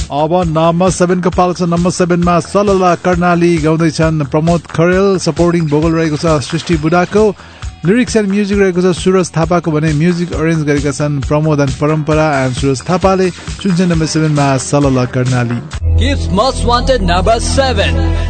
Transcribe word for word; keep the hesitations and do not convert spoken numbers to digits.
अब number seven को पालो छ। Number सेभेनमा सलला Karnali गाउँदैछन् Pramod Kharel. Supporting vocal रहेको छ सृष्टि बुढाको। लिरिक्स एन्ड म्युजिक रहेको छ सुरज थापाको भने म्युजिक अरेन्ज गरेका छन् प्रमोद एन्ड परम्परा एन्ड सुरज थापाले। सुन्छ number सेभेनमा सलला Karnali. Kids Most Wanted number seven.